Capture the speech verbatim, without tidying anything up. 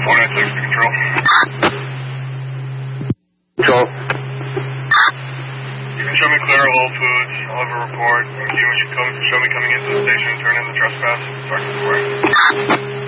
four nine six to control. Control. You can show me clear of Whole Foods. I'll have a report. You, you come, show me coming into the station, turn in the trespass. Start the report.